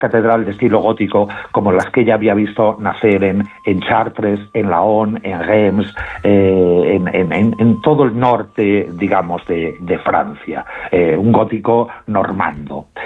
catedral de estilo gótico como las que ella había visto nacer en Chartres, en Laon, en Reims, en todo el norte, digamos, de Francia, un gótico normando.